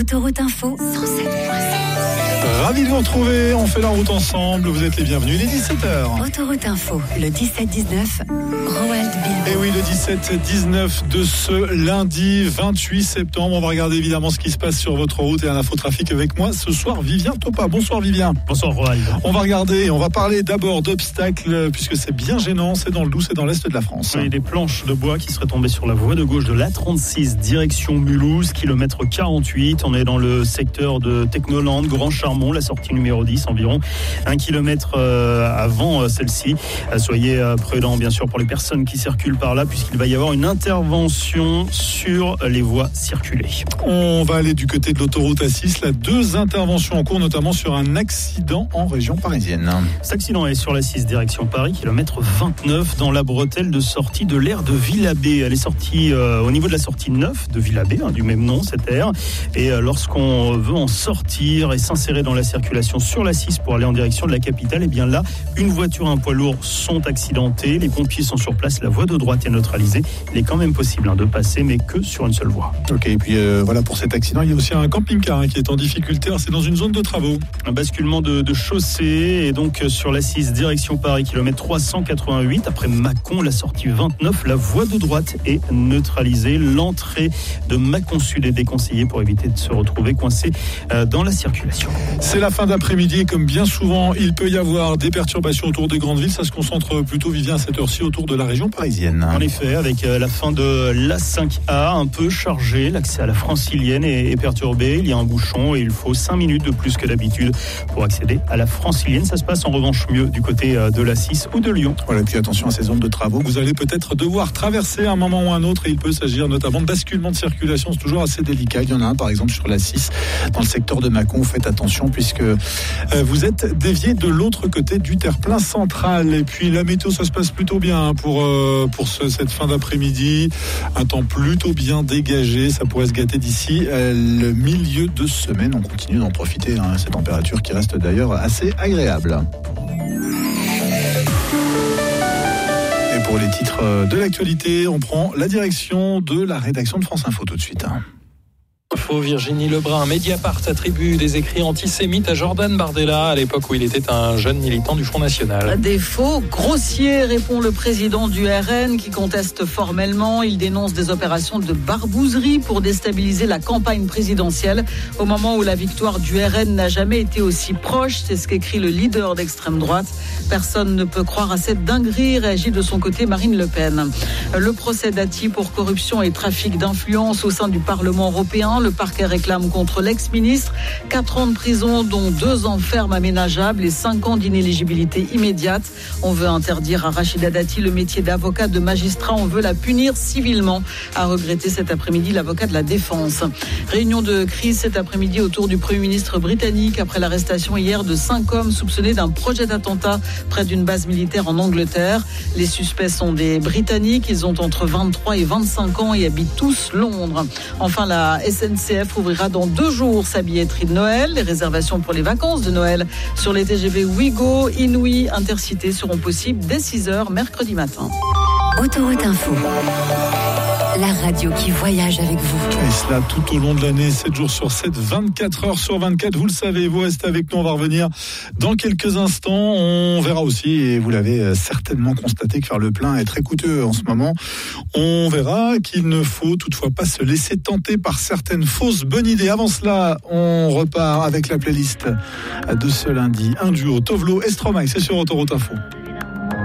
Autoroute Info 107.7. Ravi de vous retrouver, on fait la route ensemble, vous êtes les bienvenus, il est 17h. Autoroute Info, le 17-19, Roald Bilbo. Et oui, le 17-19 de ce lundi 28 septembre, on va regarder évidemment ce qui se passe sur votre route et un infotrafic avec moi ce soir, Vivien Topa. Bonsoir Vivien. Bonsoir Roald. On va regarder, on va parler d'abord d'obstacles, puisque c'est bien gênant, c'est dans le Doubs, c'est dans l'est de la France. Oui, des planches de bois qui seraient tombées sur la voie de gauche de l'A36, direction Mulhouse, kilomètre 48. On est dans le secteur de Technoland, Grand Charmont, la sortie numéro 10, environ 1 kilomètre avant celle-ci. Soyez prudents, bien sûr, pour les personnes qui circulent par là, puisqu'il va y avoir une intervention sur les voies circulées. On va aller du côté de l'autoroute A6, là, 2 interventions en cours, notamment sur un accident en région parisienne. Cet accident est sur la 6, direction Paris, kilomètre 29, dans la bretelle de sortie de l'aire de Villabé. Elle est sortie au niveau de la sortie 9 de Villabé, du même nom, cette aire. Et lorsqu'on veut en sortir et s'insérer dans la circulation sur la 6 pour aller en direction de la capitale, et bien là, une voiture et un poids lourd sont accidentés. Les pompiers sont sur place, la voie de droite est neutralisée. Il est quand même possible de passer, mais que sur une seule voie. Ok, et puis voilà pour cet accident, il y a aussi un camping-car qui est en difficulté. Alors, c'est dans une zone de travaux. Un basculement de chaussée, et donc sur la 6, direction Paris, kilomètre 388. Après Mâcon, la sortie 29, la voie de droite est neutralisée. L'entrée de Mâcon Sud est déconseillée pour éviter de se retrouver coincé dans la circulation. C'est la fin d'après-midi et comme bien souvent, il peut y avoir des perturbations autour des grandes villes. Ça se concentre plutôt, Vivien, à cette heure-ci autour de la région parisienne. En effet, avec la fin de l'A5A, un peu chargé, l'accès à la Francilienne est perturbé. Il y a un bouchon et il faut 5 minutes de plus que d'habitude pour accéder à la Francilienne. Ça se passe en revanche mieux du côté de l'A6 ou de Lyon. Voilà, puis attention à ces zones de travaux. Vous allez peut-être devoir traverser à un moment ou un autre et il peut s'agir notamment de basculement de circulation. C'est toujours assez délicat. Il y en a un par exemple sur l'A6 dans le secteur de Mâcon. Faites attention puisque vous êtes dévié de l'autre côté du terre-plein central. Et puis la météo, ça se passe plutôt bien pour cette fin d'après-midi. Un temps plutôt bien dégagé. Ça pourrait se gâter d'ici le milieu de semaine. On continue d'en profiter. Ces températures qui restent d'ailleurs assez agréables. Et pour les titres de l'actualité, on prend la direction de la rédaction de France Info tout de suite. Virginie Lebrun, Mediapart attribue des écrits antisémites à Jordan Bardella à l'époque où il était un jeune militant du Front National. Des faux grossiers, répond le président du RN qui conteste formellement. Il dénonce des opérations de barbouzerie pour déstabiliser la campagne présidentielle au moment où la victoire du RN n'a jamais été aussi proche. C'est ce qu'écrit le leader d'extrême droite. Personne ne peut croire à cette dinguerie, réagit de son côté Marine Le Pen. Le procès Dati pour corruption et trafic d'influence au sein du Parlement européen. Le parquet réclame contre l'ex-ministre 4 ans de prison, dont 2 ans ferme aménageable et 5 ans d'inéligibilité immédiate. On veut interdire à Rachida Dati le métier d'avocat, de magistrat. On veut la punir civilement, a regretté cet après-midi l'avocat de la défense. Réunion de crise cet après-midi autour du Premier ministre britannique après l'arrestation hier de 5 hommes soupçonnés d'un projet d'attentat près d'une base militaire en Angleterre. Les suspects sont des Britanniques. Ils ont entre 23 et 25 ans et habitent tous Londres. Enfin, la SNCF ouvrira dans 2 jours sa billetterie de Noël. Les réservations pour les vacances de Noël sur les TGV Ouigo, Inouï, Intercité seront possibles dès 6h mercredi matin. Autoroute Info, la radio qui voyage avec vous. Et cela tout au long de l'année, 7 jours sur 7, 24 heures sur 24. Vous le savez, vous restez avec nous. On va revenir dans quelques instants. On verra aussi, et vous l'avez certainement constaté, que faire le plein est très coûteux en ce moment. On verra qu'il ne faut toutefois pas se laisser tenter par certaines fausses bonnes idées. Avant cela, on repart avec la playlist de ce lundi. Un duo, Tovlo et Stromae, c'est sur Autoroute Info.